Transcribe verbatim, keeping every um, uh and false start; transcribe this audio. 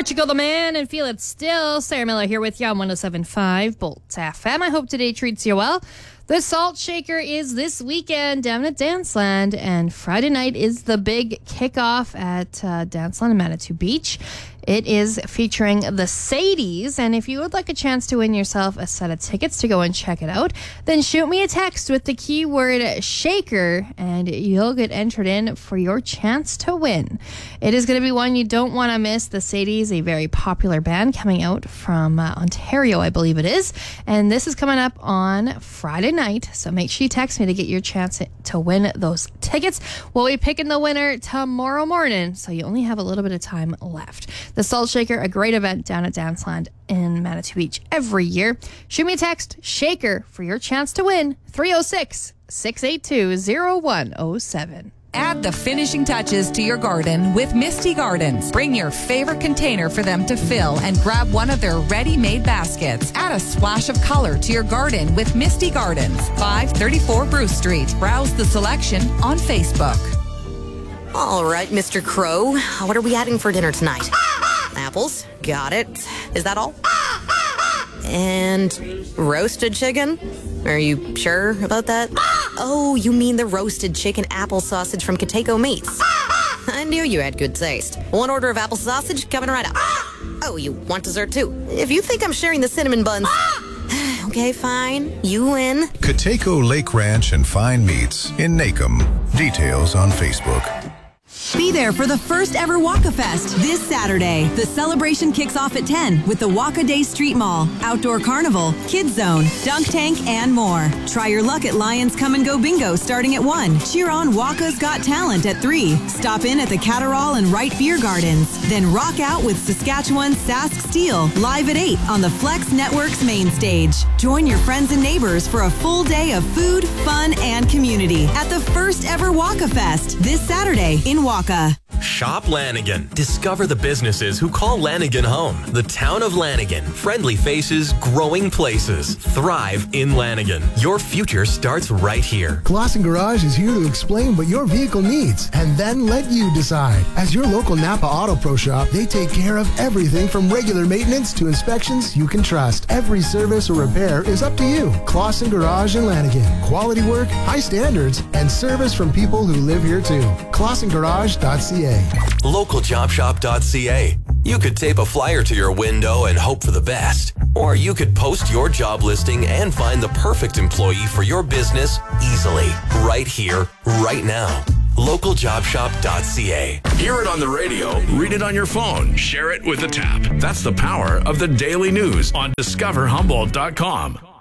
Portugal the Man and Feel It Still. Sarah Miller here with you on one oh seven point five Bolt F M. I hope today treats you well. The Salt Shaker is this weekend down at Danceland, and Friday night is the big kickoff at uh, Danceland in Manitou Beach. It is featuring the Sadies, and if you would like a chance to win yourself a set of tickets to go and check it out, then shoot me a text with the keyword shaker, and you'll get entered in for your chance to win. It is going to be one you don't want to miss. The Sadies, a very popular band coming out from uh, Ontario, I believe it is, and this is coming up on Friday night, so make sure you text me to get your chance to win those tickets. We'll be picking the winner tomorrow morning, so you only have a little bit of time left. The Salt Shaker, a great event down at Danceland in Manitou Beach every year. Shoot me a text, Shaker, for your chance to win, three oh six, six eight two, oh one oh seven. Add the finishing touches to your garden with Misty Gardens. Bring your favorite container for them to fill and grab one of their ready-made baskets. Add a splash of color to your garden with Misty Gardens, five thirty-four Bruce Street. Browse the selection on Facebook. All right, Mister Crow, what are we having for dinner tonight? Apples, got it. Is that all? And roasted chicken? Are you sure about that? Oh, you mean the roasted chicken apple sausage from Kateko Meats. I knew you had good taste. One order of apple sausage coming right up. Oh, you want dessert too? If you think I'm sharing the cinnamon buns... Okay, fine. You win. Kateko Lake Ranch and Fine Meats in Nacum. Details on Facebook. Be there for the first ever Waka Fest this Saturday. The celebration kicks off at ten with the Waka Day Street Mall, Outdoor Carnival, Kids Zone, Dunk Tank, and more. Try your luck at Lions Come and Go Bingo starting at one. Cheer on Waka's Got Talent at three. Stop in at the Catterall and Wright Beer Gardens. Then rock out with Saskatchewan's Sask Steel live at eight on the Flex Network's main stage. Join your friends and neighbors for a full day of food, fun, and community at the first ever Waka Fest this Saturday in Waka. Shop Lanigan. Discover the businesses who call Lanigan home. The town of Lanigan. Friendly faces, growing places. Thrive in Lanigan. Your future starts right here. Clausen Garage is here to explain what your vehicle needs and then let you decide. As your local Napa Auto Pro shop, they take care of everything from regular maintenance to inspections you can trust. Every service or repair is up to you. Clausen Garage in Lanigan. Quality work, high standards, and service from people who live here too. Clausen Garage dot C A. local job shop dot C A. You could tape a flyer to your window and hope for the best. Or you could post your job listing and find the perfect employee for your business easily. Right here, right now. local job shop dot C A. Hear it on the radio, read it on your phone, share it with a tap. That's the power of the daily news on discover humboldt dot com.